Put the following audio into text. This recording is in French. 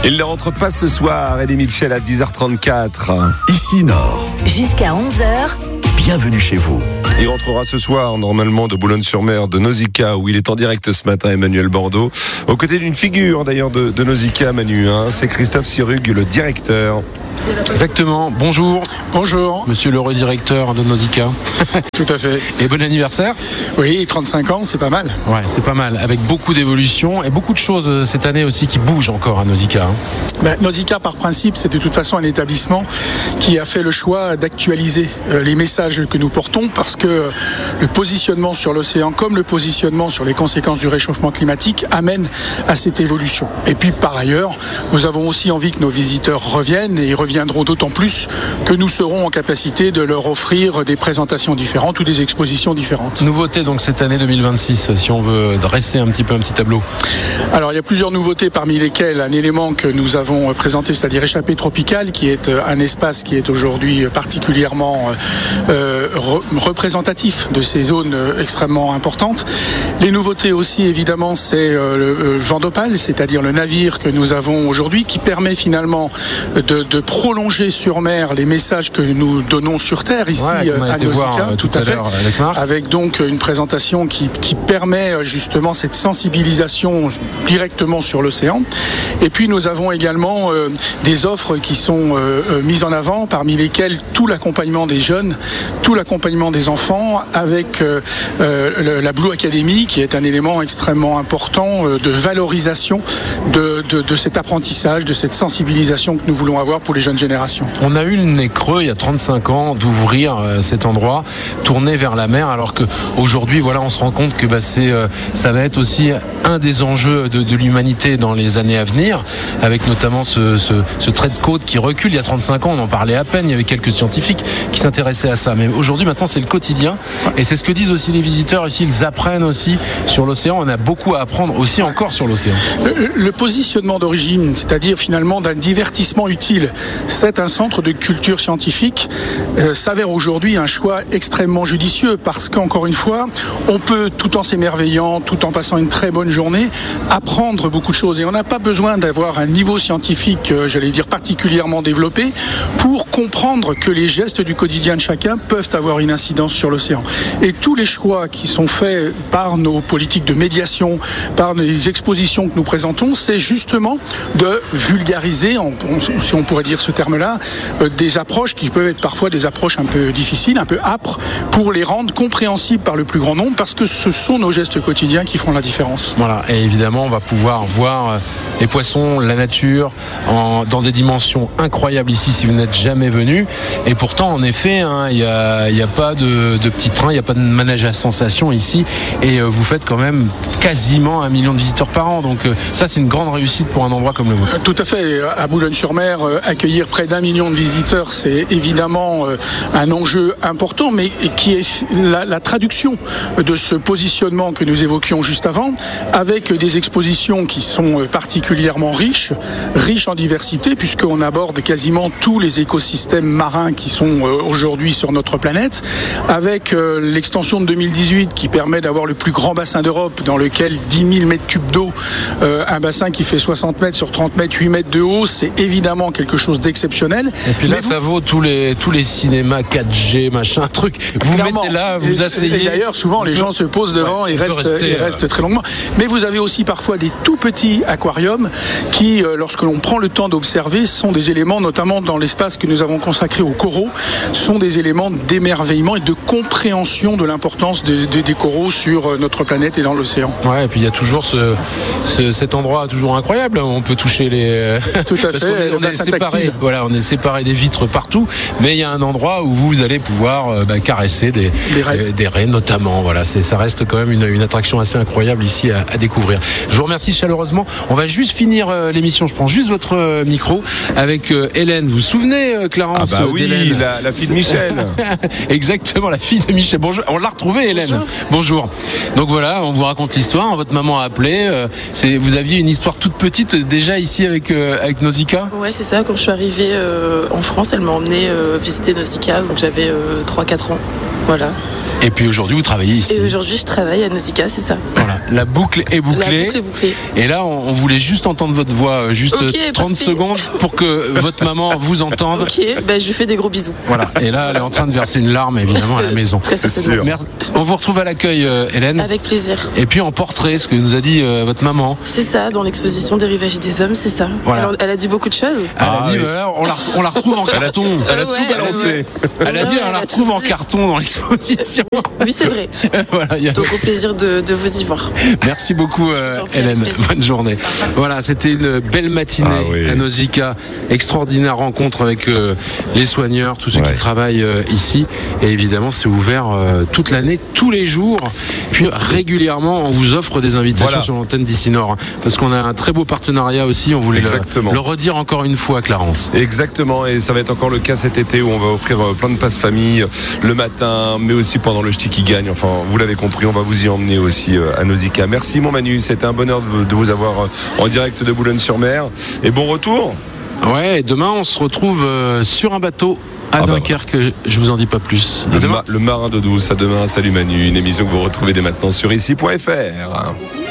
Il ne rentre pas ce soir, Eddie Mitchell à 10h34. Ici Nord. Jusqu'à 11h. Bienvenue chez vous. Il rentrera ce soir, normalement, de Boulogne-sur-Mer, de Nausicaa, où il est en direct ce matin, Emmanuel Bordeaux. Aux côtés d'une figure, d'ailleurs, de Nausicaa, Manu, c'est Christophe Sirug, le directeur. Exactement. Bonjour. Bonjour. Monsieur le directeur de Nausicaa. Tout à fait. Et bon anniversaire. Oui, 35 ans, c'est pas mal. Ouais, c'est pas mal. Avec beaucoup d'évolutions et beaucoup de choses cette année aussi qui bougent encore à Nausicaa. Nausicaa, par principe, c'est de toute façon un établissement qui a fait le choix d'actualiser les messages que nous portons parce que le positionnement sur l'océan comme le positionnement sur les conséquences du réchauffement climatique amène à cette évolution. Et puis par ailleurs, nous avons aussi envie que nos visiteurs reviennent et ils reviendront d'autant plus que nous serons en capacité de leur offrir des présentations différentes ou des expositions différentes. Nouveauté donc cette année 2026, si on veut dresser un petit tableau. Alors il y a plusieurs nouveautés parmi lesquelles un élément que nous avons présenté, c'est-à-dire Échappée tropicale, qui est un espace qui est aujourd'hui particulièrement représentatif de ces zones extrêmement importantes. Les nouveautés aussi évidemment c'est le vent d'Opale, c'est-à-dire le navire que nous avons aujourd'hui qui permet finalement de prolonger sur mer les messages que nous donnons sur terre ici à Nausicaa, tout à fait, avec donc une présentation qui permet justement cette sensibilisation directement sur l'océan. Et puis nous avons également des offres qui sont mises en avant, parmi lesquelles tout l'accompagnement des jeunes, tout l'accompagnement des enfants, avec la Blue Academy, qui est un élément extrêmement important de valorisation de cet apprentissage, de cette sensibilisation que nous voulons avoir pour les jeunes générations. On a eu le nez creux il y a 35 ans d'ouvrir cet endroit tourné vers la mer, alors qu'aujourd'hui on se rend compte que ça va être aussi un des enjeux de l'humanité dans les années à venir, avec notamment ce trait de côte qui recule. Il y a 35 ans, on en parlait à peine, il y avait quelques scientifiques qui s'intéressaient à ça, mais aujourd'hui maintenant c'est le quotidien et c'est ce que disent aussi les visiteurs ici, ils apprennent aussi sur l'océan. On a beaucoup à apprendre aussi encore sur l'océan. Le positionnement d'origine, c'est-à-dire finalement d'un divertissement utile, c'est un centre de culture scientifique, s'avère aujourd'hui un choix extrêmement judicieux parce qu'encore une fois, on peut, tout en s'émerveillant, tout en passant une très bonne journée, apprendre beaucoup de choses et on n'a pas besoin d'avoir un niveau scientifique, particulièrement développé pour comprendre que les gestes du quotidien de chacun peuvent avoir une incidence sur l'océan. Et tous les choix qui sont faits par nos politiques de médiation, par les expositions que nous présentons, c'est justement de vulgariser, si on pourrait dire ce terme-là, des approches qui peuvent être parfois des approches un peu difficiles, un peu âpres, pour les rendre compréhensibles par le plus grand nombre, parce que ce sont nos gestes quotidiens qui font la différence. Voilà, et évidemment, on va pouvoir voir les poissons, la nature, dans des dimensions incroyables ici, si vous n'êtes jamais venu. Et pourtant, en effet, il n'y a pas de petits trains, il n'y a pas de manège à sensations ici, et vous faites quand même quasiment 1 million de visiteurs par an. Donc ça, c'est une grande réussite pour un endroit comme le vôtre. Tout à fait. À Boulogne-sur-Mer, accueillir près d'1 million de visiteurs, c'est évidemment un enjeu important, mais qui est la traduction de ce positionnement que nous évoquions juste avant, avec des expositions qui sont particulièrement riches en diversité, puisqu'on aborde quasiment tous les écosystèmes marins qui sont aujourd'hui sur notre planète, avec l'extension de 2018 qui permet d'avoir le plus grand bassin d'Europe, dans lequel 10 000 mètres cubes d'eau, un bassin qui fait 60 mètres sur 30 mètres, 8 mètres de haut, c'est évidemment quelque chose d'exceptionnel. Et puis là, ça vaut tous les cinémas 4G, machin, truc. Vous mettez là, vous asseyez. Et d'ailleurs, souvent, les gens se posent devant et restent très longuement. Mais vous avez aussi parfois des tout petits aquariums qui, lorsque l'on prend le temps d'observer, sont des éléments, notamment dans l'espace que nous avons consacré aux coraux, sont des éléments d'émerveillement et de compréhension de l'importance des coraux sur notre planète et dans l'océan. Ouais, et puis il y a toujours cet endroit toujours incroyable. On peut toucher les. Tout à fait. On est séparés. Voilà, on est séparés des vitres partout, mais il y a un endroit où vous allez pouvoir caresser des raies notamment. Voilà, ça reste quand même une attraction assez incroyable ici à découvrir. Je vous remercie chaleureusement. On va juste finir l'émission. Je prends juste votre micro avec Hélène. Vous vous souvenez, Clarence? Ah bah oui, la fille de Michel. Exactement, la fille de Michel. Bonjour. On l'a retrouvée, Hélène. Bonjour. Donc voilà, on vous raconte l'histoire. Votre maman a appelé. Vous aviez une histoire toute petite déjà ici avec Nausicaa. Ouais, c'est ça. Quand je suis arrivée en France, elle m'a emmenée visiter Nausicaa. Donc j'avais 3-4 ans. Voilà. Et puis aujourd'hui, vous travaillez ici. Et aujourd'hui, je travaille à Nausicaa, c'est ça. Voilà, la boucle est bouclée. La boucle est bouclée. Et là, on voulait juste entendre votre voix, juste Ok, 30 parfait. secondes pour que votre maman vous entende. Ok, je lui fais des gros bisous. Voilà. Et là, elle est en train de verser une larme, évidemment, à la maison. Très certainement. sûr. Merci. On vous retrouve à l'accueil, Hélène. Avec plaisir. Et puis en portrait, ce que nous a dit votre maman. C'est ça, dans l'exposition des rivages des hommes, c'est ça. Voilà. Alors, elle a dit beaucoup de choses. Elle a dit, oui. voilà, on la retrouve en carton. Elle a Ouais, tout balancé. ouais. Elle a dit, Ouais, on elle la a retrouve tout en dit. carton dans l'exposition. Oui, c'est vrai. Voilà, il y a- Donc, au plaisir de vous y voir. Merci beaucoup, vous en prie, Hélène. avec plaisir. Bonne journée. Voilà, c'était une belle matinée Ah oui. à Nausicaa. Extraordinaire rencontre avec les soigneurs, tous ceux Ouais. qui travaillent ici. Et évidemment, c'est ouvert toute l'année, tous les jours. Puis régulièrement, on vous offre des invitations Voilà. sur l'antenne d'ici Nord. Parce qu'on a un très beau partenariat aussi. On voulait Exactement. le redire encore une fois, Clarence. Exactement, et ça va être encore le cas cet été où on va offrir plein de passes famille le matin, mais aussi pendant le ch'ti qui gagne. Enfin, vous l'avez compris, on va vous y emmener aussi à Nausicaa. Merci mon Manu, c'était un bonheur de vous avoir en direct de Boulogne-sur-Mer. Et bon retour. Ouais, et demain, on se retrouve sur un bateau à Ah bah. Dunkerque. Je vous en dis pas plus. À demain. Le marin d'eau douce, à demain. Salut Manu, une émission que vous retrouvez dès maintenant sur ici.fr.